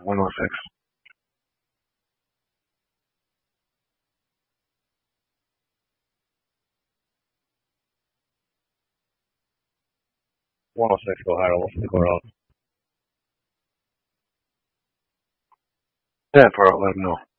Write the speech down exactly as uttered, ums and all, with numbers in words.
one oh six. one oh six, go higher, we'll go out. Yeah, for let them know.